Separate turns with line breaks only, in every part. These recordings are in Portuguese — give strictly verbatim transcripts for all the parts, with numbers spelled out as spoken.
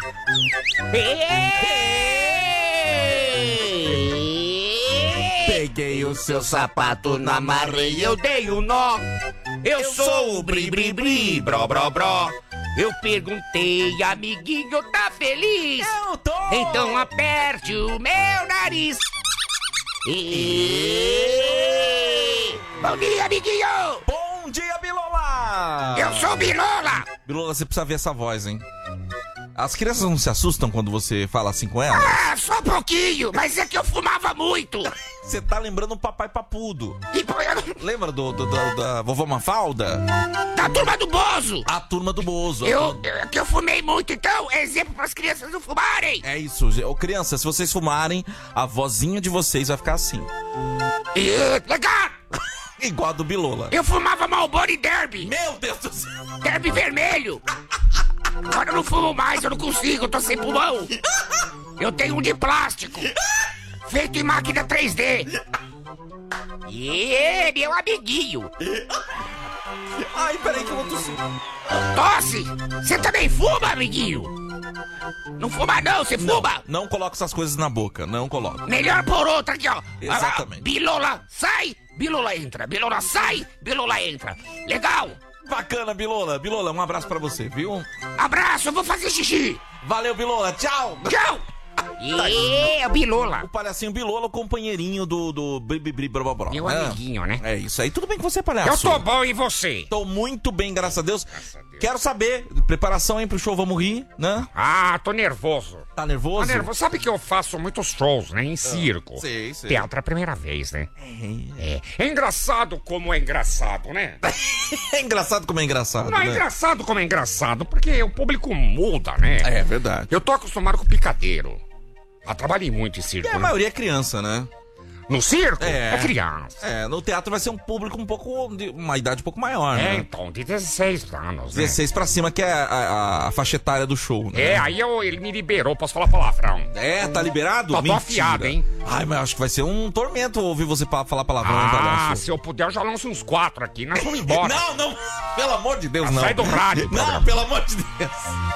Peguei o seu sapato, na amarrei, eu dei um nó. Eu sou o Bri Bri Bri, bro bro bro. Eu perguntei, amiguinho, tá feliz?
Eu tô!
Então aperte o meu nariz. E... Bom dia, amiguinho!
Bom dia, Bilola!
Eu sou o Bilola!
Bilola, você precisa ver essa voz, hein? As crianças não se assustam quando você fala assim com elas?
Ah, só um pouquinho, mas é que eu fumava muito.
Você tá lembrando o Papai Papudo.
E pô, eu...
Lembra do, do, do- da vovó Mafalda?
Da turma do Bozo!
A turma do Bozo. a
Eu,
turma-
eu, que eu fumei muito, então, é exemplo pras crianças não fumarem.
É isso. Ô, crianças, se vocês fumarem, a vozinha de vocês vai ficar assim.
E, legal!
Igual a do Bilola.
Eu fumava Marlboro e Derby.
Meu Deus do céu!
Derby vermelho. Agora eu não fumo mais, eu não consigo, eu tô sem pulmão. Eu tenho um de plástico, feito em máquina três D. E meu amiguinho.
Ai, peraí que eu vou tossir.
Tosse! Você também fuma, amiguinho? Não fuma não, você fuma?
Não coloca essas coisas na boca, não coloca.
Melhor por outra aqui, ó.
Exatamente.
Ah, Bilola, sai! Bilola entra, Bilola sai, Bilola entra. Legal!
Bacana, Bilola. Bilola, um abraço pra você, viu?
Abraço, eu vou fazer xixi.
Valeu, Bilola. Tchau.
Tchau! E o Bilola.
O palhacinho Bilola, o companheirinho do, do Bri Bri Bri Bro Bro.
Meu
É.
amiguinho, né?
É isso aí. Tudo bem com você, palhaço?
Eu tô bom, e você?
Tô muito bem, graças a Deus. Quero saber, preparação aí pro show Vamos Rir, né?
Ah, tô nervoso.
Tá nervoso?
Tô nervoso. Sabe que eu faço muitos shows, né? Em circo.
sei, sei.
Teatro é a primeira vez, né? É. É engraçado como é engraçado, né?
É engraçado como é engraçado,
Não, é
né?
engraçado como é engraçado, porque o público muda, né?
É verdade.
Eu tô acostumado com picadeiro. Já trabalhei muito em circo,
E a
né?
maioria é criança, né?
No circo?
É.
É criança.
É, no teatro vai ser um público um pouco, de uma idade um pouco maior,
É,
né?
então, de dezesseis anos, né?
dezesseis pra cima, que é a, a- a faixa etária do show, né?
É, aí eu, ele me liberou, posso falar palavrão.
É, tá liberado?
Tô- tô
Mentira.
afiado, hein?
Ai, mas acho que vai ser um tormento ouvir você pa- falar palavrão, hein,
Ah,
palhaço?
se eu puder, eu já lanço uns quatro aqui. Nós vamos embora.
Não, não, pelo amor de Deus,
Ah,
não.
sai do rádio,
Não,
programa.
pelo amor de Deus.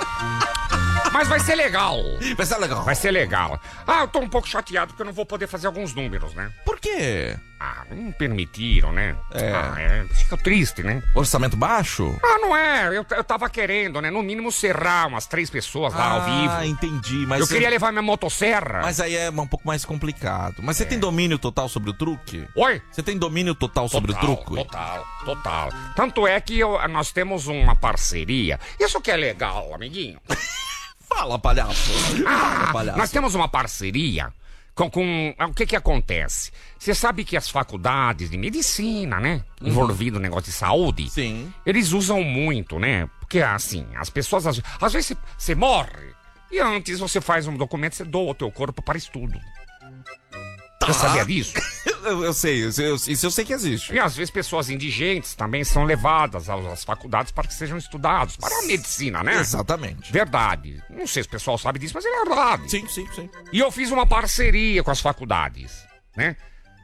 Mas vai ser legal.
Vai ser legal.
Vai ser legal. Ah, eu tô um pouco chateado porque eu não vou poder fazer alguns números, né?
Por quê?
Ah, não permitiram, né?
É.
Ah, é. Fica triste, né?
Orçamento baixo?
Ah, não é. Eu, eu tava querendo, né? No mínimo serrar umas três pessoas lá ao vivo.
Ah, entendi. Mas
Eu
você-
queria levar minha motosserra.
Mas aí é um pouco mais complicado. Mas você tem domínio total sobre o truque?
Oi?
Você tem domínio total sobre
Total,
o truque?
Total, total. Tanto é que eu- nós temos uma parceria. Isso que é legal, amiguinho.
Fala, palhaço. Fala, palhaço.
Nós temos uma parceria com... com o que que acontece? Você sabe que as faculdades de medicina, né? Envolvido no negócio de saúde.
Sim.
Eles usam muito, né? Porque, assim, as pessoas... Às, às vezes você morre e antes você faz um documento, você doa o teu corpo para estudo. Você sabia disso?
Eu, eu sei, eu, eu- isso eu sei que existe.
E às vezes pessoas indigentes também são levadas às às faculdades para que sejam estudados. Para a medicina, né?
Exatamente.
Verdade. Não sei se o pessoal sabe disso, mas é verdade.
Sim, sim, sim.
E eu fiz uma parceria com as faculdades, né?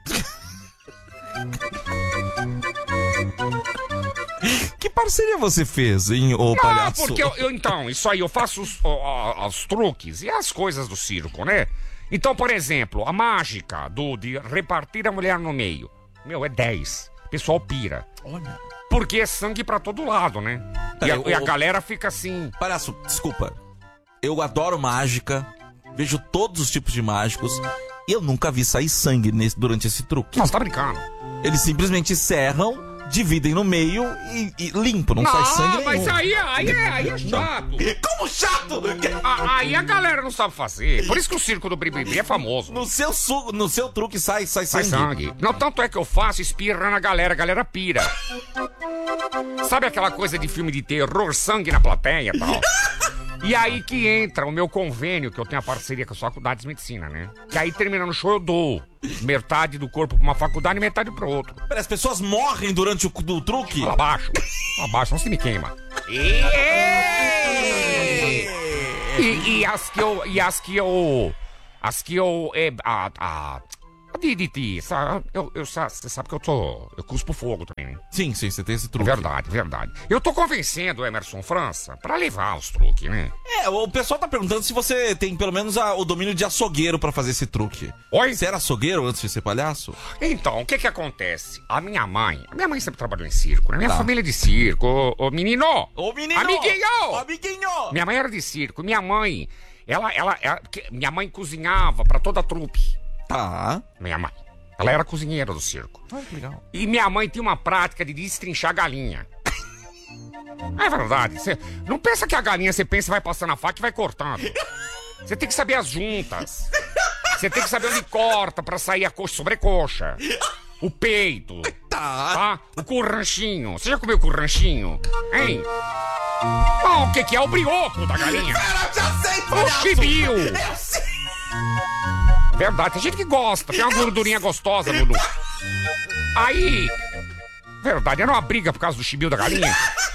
Que parceria você fez, hein, ô
Ah,
palhaço?
porque eu, eu- então, isso aí, eu faço os, ó, ó, os truques e as coisas do circo, né? Então, por exemplo, a mágica do, de repartir a mulher no meio. Meu, é dez. O pessoal pira.
Olha.
Porque é sangue pra todo lado, né? E a,
Peraí,
e a
o-
galera fica assim...
Palhaço, desculpa. Eu adoro mágica, vejo todos os tipos de mágicos. Eu nunca vi sair sangue nesse, durante esse truque.
Nossa, tá brincando.
Eles simplesmente serram, dividem no meio e, e limpam, não, sai sangue nenhum.
mas aí, aí, é, aí é chato.
Como chato!
A- Aí a galera não sabe fazer. Por isso que o circo do Bribri é famoso.
No seu, su... no seu truque sai, sai
Sai
sangue.
sangue. Não, tanto é que eu faço, espirra na galera, a galera pira. Sabe aquela coisa de filme de terror, sangue na plateia e tal? E aí que entra o meu convênio, que eu tenho a parceria com as faculdades de medicina, né? Que aí terminando o show eu dou metade do corpo pra uma faculdade e metade pro outro.
Pera, as pessoas morrem durante o do truque?
Fala abaixo. Fala abaixo, não se me queima. E, e as que eu... E as que eu... As que eu... É, a, a, De, de ti, sabe? Eu, eu, você sabe que eu tô. Eu cuspo fogo também, né?
Sim, sim, você tem esse truque.
Verdade, verdade. Eu tô convencendo o Emerson França pra levar os truques, né?
É, o pessoal tá perguntando se você tem pelo menos a- o domínio de açougueiro pra fazer esse truque.
Oi?
Você era açougueiro antes de ser palhaço?
Então, o que que acontece? A minha mãe, a minha mãe sempre trabalhou em circo, né? Minha
Tá.
família é de circo, ô, ô menino!
Ô, menino!
Amiguinho!
Amiguinho!
Minha mãe era de circo, minha mãe, ela, ela, ela- que- minha mãe cozinhava pra toda a trupe.
Tá.
Minha mãe. Ela era cozinheira do circo.
Ai, que legal.
E minha mãe tinha uma prática de destrinchar galinha. É verdade. Você não pensa que a galinha, você pensa, vai passando a faca e vai cortando. Você tem que saber as juntas. Você tem que saber onde corta pra sair a coxa, sobrecoxa. O peito.
Tá.
Tá? O curranchinho. Você já comeu curranchinho? Hein? Ah, o que que é o brioco da galinha?
Eu já sei,
O chibio.
Eu sei.
Verdade, tem gente que gosta. Tem uma gordurinha gostosa, Dudu. Aí... Verdade, era uma briga por causa do chibio da galinha.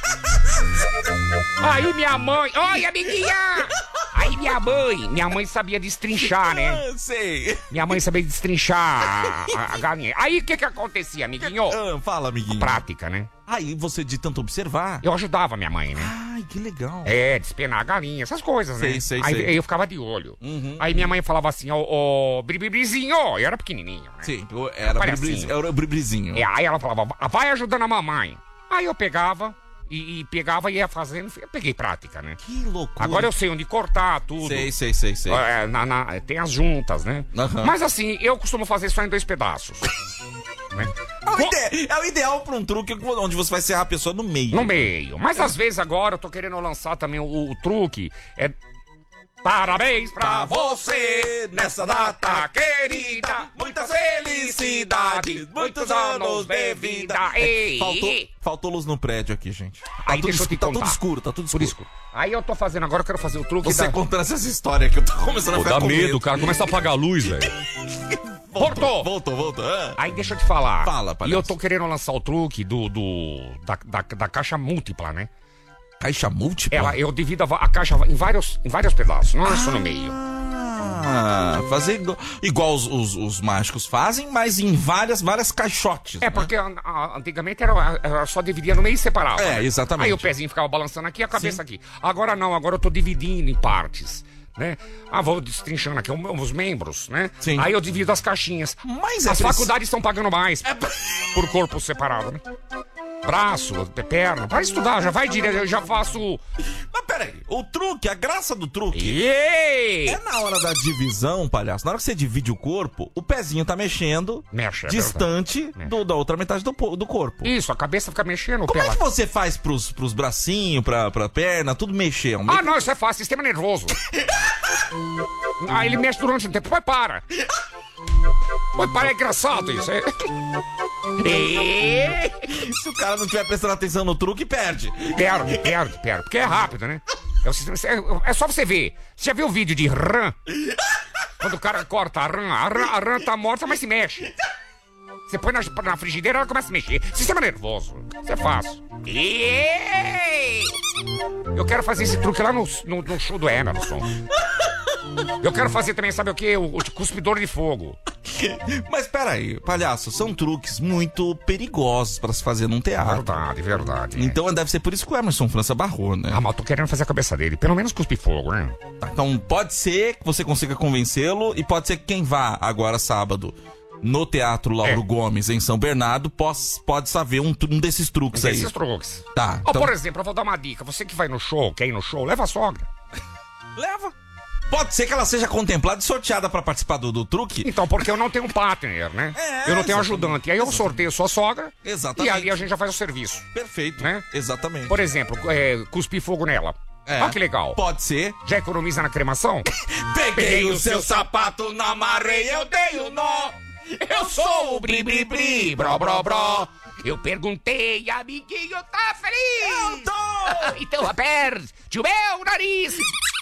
Aí minha mãe... Oi, amiguinha! Aí minha mãe... Minha mãe sabia destrinchar, né?
Eu sei.
Minha mãe sabia destrinchar a, a- a galinha. Aí o que que acontecia, amiguinho?
Ah, fala, amiguinho.
Prática, né?
Aí você de tanto observar.
Eu ajudava minha mãe, né?
Ai, que legal.
É, despenar a galinha, essas coisas, né?
Sei, sei,
aí,
sei.
aí eu ficava de olho.
Uhum.
Aí minha mãe falava assim, ó, ó, bribrizinho, eu era pequenininho, né?
Sim, eu era
Palhacinho.
bribrizinho. Era o bribrizinho.
É, aí ela falava, vai ajudando a mamãe. Aí eu pegava e, e pegava e ia fazendo, eu peguei prática, né?
Que loucura.
Agora eu sei onde cortar tudo.
Sei, sei, sei, sei.
É, na- na- tem as juntas, né?
Aham.
Mas assim, eu costumo fazer só em dois pedaços. né?
É o,
Co-
ide- é o ideal pra um truque onde você vai serrar a pessoa no meio.
No meio. Mas às vezes agora eu tô querendo lançar também o, o truque. É. Parabéns pra você nessa data querida. Muitas felicidades, muitos anos de vida. Ei,
Faltou,
ei.
faltou luz no prédio aqui, gente. Tá,
Aí
tudo,
deixa eu
escuro,
te
tá
contar.
tudo escuro, tá tudo
Por
escuro.
isso. Aí eu tô fazendo agora, eu quero fazer o truque
Você
da...
contando essas histórias que eu tô começando a
Pô,
ficar
dá
com
medo, cara. Começa a apagar a luz, velho.
Voltou!
Voltou, voltou. Ah.
Aí deixa eu te falar.
Fala,
E
palhaço.
eu tô querendo lançar o truque do... do da, da, da caixa múltipla, né?
Caixa múltipla?
Ela, eu divido a, va- a caixa em vários, em vários pedaços, não é só no meio.
Ah, fazer igual, igual os, os, os mágicos fazem, mas em várias, várias caixotes.
É,
né?
porque a- a- antigamente era, era só dividia no meio e separava.
É,
né?
exatamente.
Aí o pezinho ficava balançando aqui e a cabeça aqui. Agora não, agora eu tô dividindo em partes, né? Ah, vou destrinchando aqui os membros, né?
Sim.
Aí eu divido as caixinhas.
Mas é
As
preci-
faculdades estão pagando mais por corpo separado, né? Braço, perna, vai estudar, já vai direto, eu já faço...
Mas peraí, o truque, a graça do truque
Ei!
é na hora da divisão, palhaço. Na hora que você divide o corpo, o pezinho tá mexendo
Mexe, é
distante
verdade.
do, da outra metade do, po- do corpo.
Isso, a cabeça fica mexendo, o
Como
pé
é
lá.
que você faz pros, pros bracinhos, pra, pra perna, tudo mexer? Um
Ah, não, isso é fácil, sistema nervoso. Ah, ele mexe durante um tempo, depois para. Depois para, é engraçado isso. É... É...
Se o cara não estiver prestando atenção no truque, perde.
Perde, perde, perde, porque é rápido, né? É, o sistema, é, é só você ver. Você já viu o vídeo de rã? Quando o cara corta a rã, a rã, a rã tá morta, mas se mexe. Você põe na, na frigideira, ela começa a mexer. Sistema nervoso. Isso é fácil. Ei! Eu quero fazer esse truque lá no, no, no show do Emerson. Eu quero fazer também, sabe o quê? O, o cuspidor de fogo.
Mas peraí, palhaço, são truques muito perigosos pra se fazer num teatro.
Verdade, verdade. né?
Então deve ser por isso que o Emerson França barrou, né?
Ah, mas eu tô querendo fazer a cabeça dele. Pelo menos cuspe fogo, né?
Tá, então pode ser que você consiga convencê-lo e pode ser que quem vá agora sábado no Teatro Lauro
É.
Gomes, em São Bernardo, pos- pode saber um, tru- um desses truques aí.
Esses truques.
Tá,
Ó,
então-
por exemplo, eu vou dar uma dica. Você que vai no show, quer ir no show, leva a sogra.
Leva. Pode ser que ela seja contemplada e sorteada pra participar do, do truque.
Então, porque eu não tenho um partner, né?
É,
eu não tenho
exatamente.
ajudante. Aí eu sorteio sua sogra.
Exatamente.
E ali a gente já faz o serviço.
Perfeito,
Né?
Exatamente.
Por exemplo, é, cuspir fogo nela.
É.
Olha que legal.
Pode ser.
Já economiza na cremação?
Peguei o seu sapato, não amarrei, eu dei o nó.
Eu sou o bri bri bri, bro bro bro. Eu perguntei, amiguinho, tá feliz?
Eu tô!
Então aperte o meu nariz.